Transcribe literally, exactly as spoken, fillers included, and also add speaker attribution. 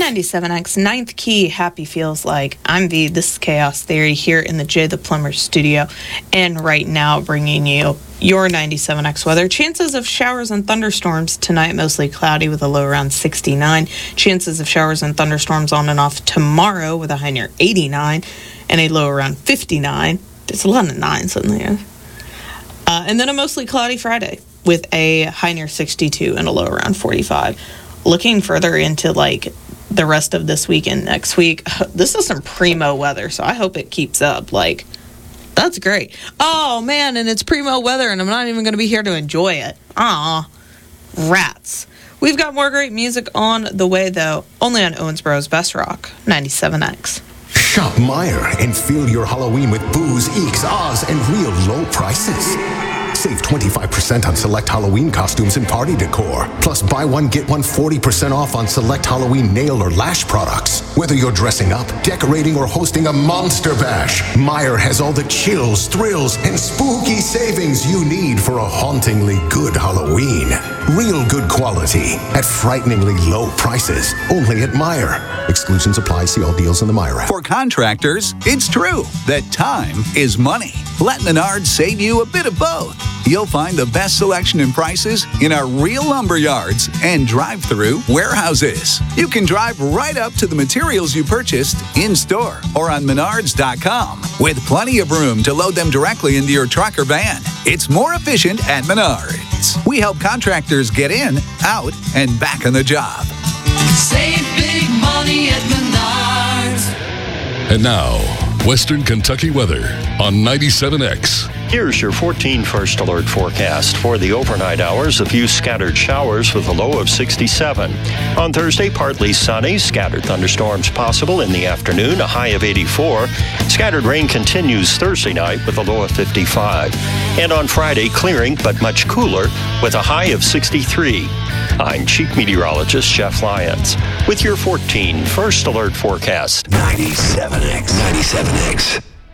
Speaker 1: ninety-seven X, ninth key, happy feels like. I'm V, this is Chaos Theory here in the Jay the Plumber studio, and right now bringing you your ninety-seven X weather. Chances of showers and thunderstorms tonight, mostly cloudy with a low around sixty-nine. Chances of showers and thunderstorms on and off tomorrow with a high near eighty-nine and a low around fifty-nine. There's a lot of nines in there. Uh, and then a mostly cloudy Friday with a high near sixty-two and a low around forty-five. Looking further into like the rest of this week and next week, this is some primo weather, so I hope it keeps up. Like, that's great. Oh, man, and it's primo weather, and I'm not even going to be here to enjoy it. Aw, rats. We've got more great music on the way, though, only on Owensboro's Best Rock, ninety-seven X.
Speaker 2: Shop Meijer and fill your Halloween with booze, eeks, ahs, and real low prices. Save twenty-five percent on select Halloween costumes and party decor. Plus, buy one, get one forty percent off on select Halloween nail or lash products. Whether you're dressing up, decorating, or hosting a monster bash, Meijer has all the chills, thrills, and spooky savings you need for a hauntingly good Halloween. Real good quality at frighteningly low prices. Only at Meijer. Exclusions apply. See all deals in the Meijer app.
Speaker 3: For contractors, it's true that time is money. Let Menards save you a bit of both. You'll find the best selection and prices in our real lumber yards and drive-through warehouses. You can drive right up to the materials you purchased in-store or on menards dot com with plenty of room to load them directly into your truck or van. It's more efficient at Menards. We help contractors get in, out, and back on the job.
Speaker 4: Save big money at Menards.
Speaker 5: And now, Western Kentucky weather on ninety-seven X.
Speaker 6: Here's your fourteen First Alert forecast. For the overnight hours, a few scattered showers with a low of sixty-seven. On Thursday, partly sunny, scattered thunderstorms possible in the afternoon, a high of eighty-four. Scattered rain continues Thursday night with a low of fifty-five. And on Friday, clearing but much cooler with a high of sixty-three. I'm Chief Meteorologist Jeff Lyons with your fourteen First Alert forecast.
Speaker 2: ninety-seven X. ninety-seven X.